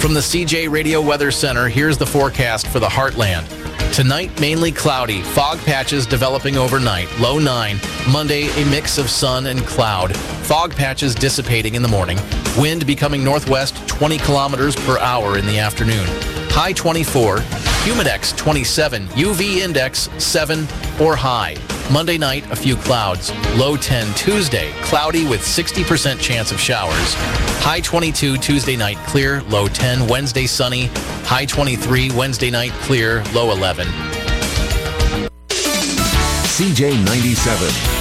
From the CJ Radio Weather Center, here's the forecast for the Heartland. Tonight, mainly cloudy. Fog patches developing overnight. Low 9. Monday, a mix of sun and cloud. Fog patches dissipating in the morning. Wind becoming northwest 20 kilometers per hour in the afternoon. High 24. Humidex 27. UV index 7 or high. Monday night, a few clouds. Low 10 Tuesday. Cloudy with 60% chance of showers. High 22 Tuesday night, clear. Low 10. Wednesday, sunny. High 23 Wednesday night, clear. Low 11. CJ 97.